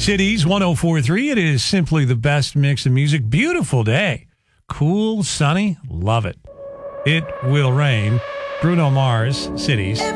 Cities 104.3. It is simply the best mix of music. Beautiful day. Cool, sunny. Love it. It will rain. Bruno Mars, Cities.